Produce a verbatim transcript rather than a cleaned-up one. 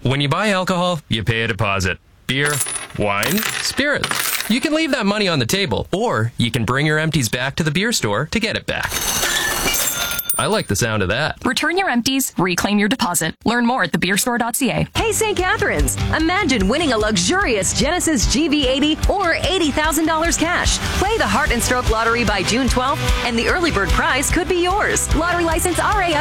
When you buy alcohol, you pay a deposit. Beer, wine, spirits. You can leave that money on the table, or you can bring your empties back to the beer store to get it back. I like the sound of that. Return your empties, reclaim your deposit. Learn more at the beer store dot c a. Hey, Saint Catharines, imagine winning a luxurious Genesis G V eighty or eighty thousand dollars cash. Play the Heart and Stroke Lottery by June twelfth, and the early bird prize could be yours. Lottery license R A